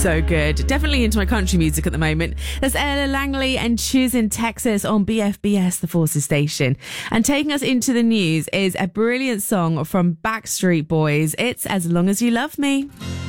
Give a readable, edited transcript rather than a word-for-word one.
So good. Definitely into my country music at the moment. That's Ella Langley and Choosing Texas on BFBS, the Forces station. And taking us into the news is a brilliant song from Backstreet Boys. It's As Long As You Love Me.